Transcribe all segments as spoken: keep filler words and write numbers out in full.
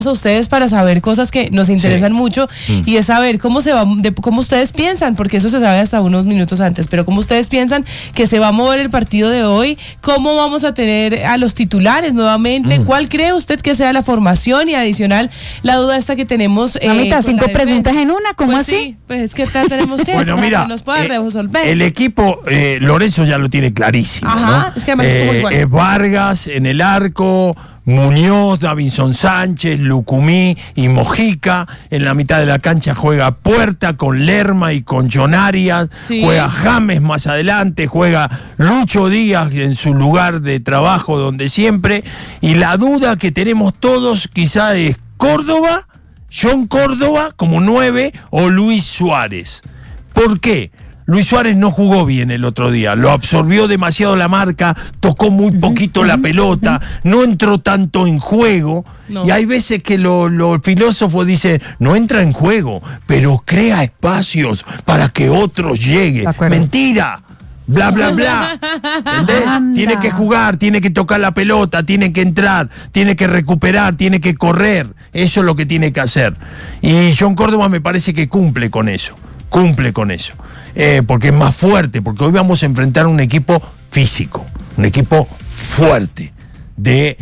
a ustedes para saber cosas que nos interesan sí. mucho mm. y es saber cómo se va, de, cómo ustedes piensan, porque eso se sabe hasta unos minutos antes, pero cómo ustedes piensan que se va a mover el partido de hoy, cómo vamos a tener a los titulares nuevamente, mm. cuál cree usted que sea la formación y adicional la duda esta que tenemos. Eh, Mamita, cinco preguntas en una, ¿cómo pues así? Sí, pues es que tenemos tiempo bueno, mira, para que nos pueda eh, resolver. El equipo, eh, Lorenzo ya lo tiene clarísimo. Ajá, ¿no? es que además eh, es como igual. Eh, Vargas en el arco, Muñoz, Davinson Sánchez, Lucumí y Mojica. En la mitad de la cancha juega Puerta con Lerma y con John Arias. Sí. Juega James más adelante, juega Lucho Díaz en su lugar de trabajo donde siempre. Y la duda que tenemos todos quizá es Córdoba, John Córdoba como nueve o Luis Suárez. ¿Por qué? Luis Suárez no jugó bien el otro día, lo absorbió demasiado la marca, tocó muy poquito uh-huh, la pelota, uh-huh. no entró tanto en juego, no. Y hay veces que los lo filósofos dicen, no entra en juego, pero crea espacios para que otros lleguen. Mentira, bla, bla, bla. ¿Entendés? Tiene que jugar, tiene que tocar la pelota, tiene que entrar, tiene que recuperar, tiene que correr, eso es lo que tiene que hacer. Y John Córdoba me parece que cumple con eso, cumple con eso. Eh, porque es más fuerte, porque hoy vamos a enfrentar un equipo físico, un equipo fuerte, de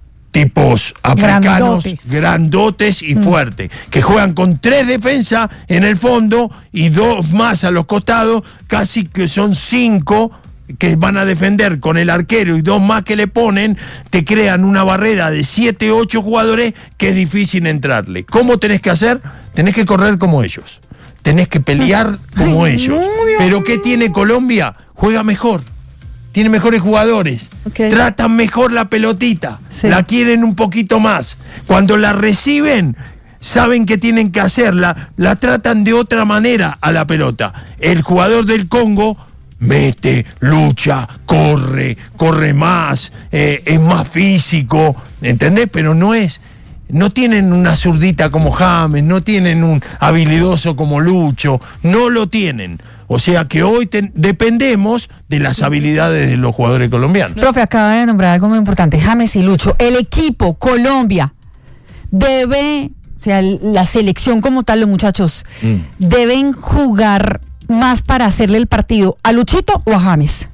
tipos africanos, grandotes, grandotes y mm. fuertes, que juegan con tres defensas en el fondo y dos más a los costados, casi que son cinco que van a defender con el arquero y dos más que le ponen, te crean una barrera de siete, ocho jugadores que es difícil entrarle. ¿Cómo tenés que hacer? Tenés que correr como ellos. Tenés que pelear como Ay, ellos. No, ¿Pero qué tiene Colombia? Juega mejor. Tiene mejores jugadores. Okay. Tratan mejor la pelotita. Sí. La quieren un poquito más. Cuando la reciben, saben qué tienen que hacerla. La tratan de otra manera a la pelota. El jugador del Congo mete, lucha, corre, corre más, eh, es más físico, ¿entendés? Pero no es... No tienen una zurdita como James, no tienen un habilidoso como Lucho, no lo tienen. O sea que hoy ten, dependemos de las habilidades de los jugadores colombianos. Profe, acaba de nombrar algo muy importante, James y Lucho. El equipo Colombia debe, o sea, la selección como tal, los muchachos, mm. deben jugar más para hacerle el partido a Luchito o a James.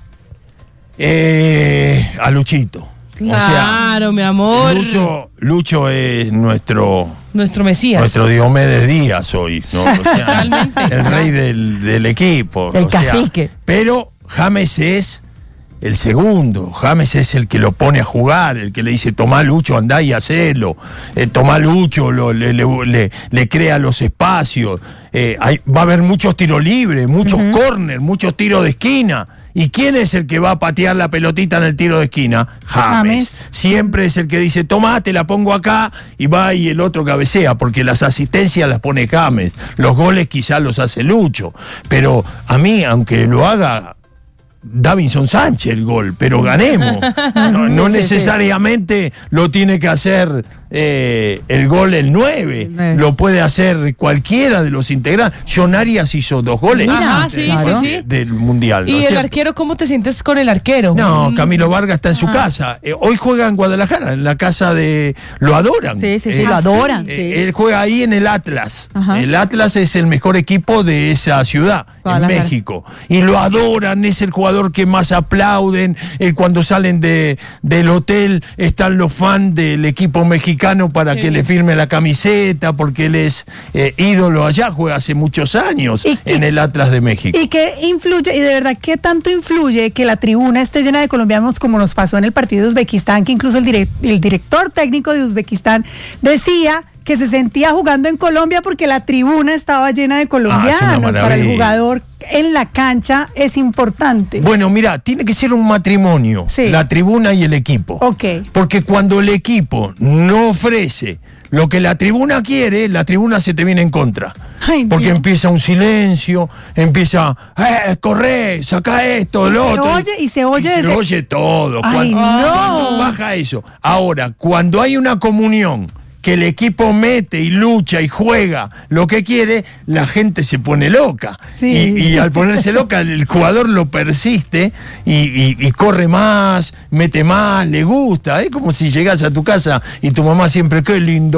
Eh, a Luchito. Claro, o sea, mi amor. Lucho, Lucho es nuestro... Nuestro Mesías. Nuestro Diomedes Díaz hoy, ¿no? O sea, el rey del, del equipo. El o cacique. Sea, pero James es el segundo. James es el que lo pone a jugar, el que le dice, tomá Lucho, andá y hacelo. Eh, tomá Lucho, lo, le, le, le, le crea los espacios. Eh, hay, va a haber muchos tiros libres, muchos uh-huh. córner, muchos tiros de esquina. ¿Y quién es el que va a patear la pelotita en el tiro de esquina? James. James. Siempre es el que dice, tomá, te la pongo acá, y va y el otro cabecea, porque las asistencias las pone James. Los goles quizás los hace Lucho. Pero a mí, aunque lo haga Davinson Sánchez el gol, pero ganemos. No, no sí, necesariamente sí, sí. lo tiene que hacer eh, el gol el nueve, lo puede hacer cualquiera de los integrantes. John Arias hizo dos goles Ajá, de, sí, claro. sí, sí. del Mundial. ¿Y ¿no? el ¿cierto? arquero, cómo te sientes con el arquero? No, Camilo Vargas está en su Ajá. casa. Eh, hoy juega en Guadalajara, en la casa de... Lo adoran. Sí, sí, sí, eh, lo adoran. Eh, sí. Él juega ahí en el Atlas. Ajá. El Atlas es el mejor equipo de esa ciudad, en México. Y lo adoran, es el jugador que más aplauden. Eh, cuando salen de, del hotel están los fans del equipo mexicano para sí. que le firme la camiseta, porque él es eh, ídolo allá, juega hace muchos años y, en y, el Atlas de México. ¿Y qué influye, y de verdad, qué tanto influye que la tribuna esté llena de colombianos, como nos pasó en el partido de Uzbekistán, que incluso el, direct, el director técnico de Uzbekistán decía que se sentía jugando en Colombia porque la tribuna estaba llena de colombianos? Ah, para el jugador en la cancha es importante. Bueno, mira, tiene que ser un matrimonio, sí. la tribuna y el equipo. Okay. Porque cuando el equipo no ofrece lo que la tribuna quiere, la tribuna se te viene en contra. Ay, porque Dios. Empieza un silencio, empieza, eh, corre, saca esto, lo otro. Se oye, y se oye. Y desde... Se oye todo. Ay, cuando, no. cuando baja eso. Ahora, cuando hay una comunión, que el equipo mete y lucha y juega lo que quiere, la gente se pone loca. Sí. Y, y al ponerse loca, el jugador lo persiste y, y, y corre más, mete más, le gusta. Es como si llegas a tu casa y tu mamá siempre, qué lindo